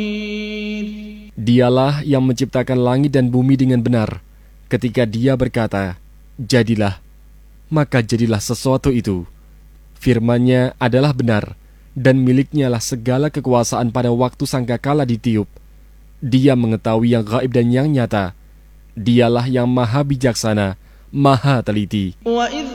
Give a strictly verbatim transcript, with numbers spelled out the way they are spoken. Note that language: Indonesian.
Dialah yang menciptakan langit dan bumi dengan benar. Ketika Dia berkata, jadilah, maka jadilah sesuatu itu. Firman-Nya adalah benar, dan milik-Nya lah segala kekuasaan pada waktu sangkakala ditiup. Dia mengetahui yang gaib dan yang nyata. Dialah yang maha bijaksana, maha teliti.